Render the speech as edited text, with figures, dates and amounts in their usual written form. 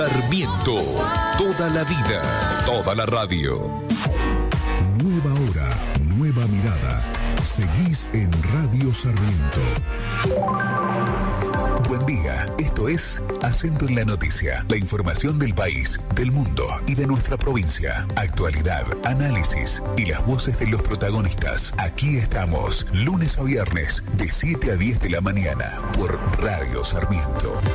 Sarmiento, toda la vida, toda la radio. Nueva hora, nueva mirada. Seguís en Radio Sarmiento. Buen día, esto es Acento en la Noticia. La información del país, del mundo y de nuestra provincia. Actualidad, análisis y las voces de los protagonistas. Aquí estamos, lunes a viernes, de 7 a 10 de la mañana, por Radio Sarmiento.